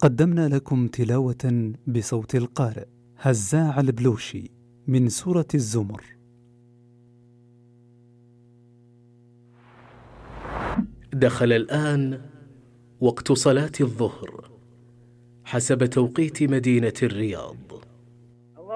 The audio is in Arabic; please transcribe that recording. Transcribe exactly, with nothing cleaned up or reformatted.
قدمنا لكم تلاوة بصوت القارئ هزاع البلوشي من سورة الزمر. دخل الآن وقت صلاة الظهر حسب توقيت مدينة الرياض.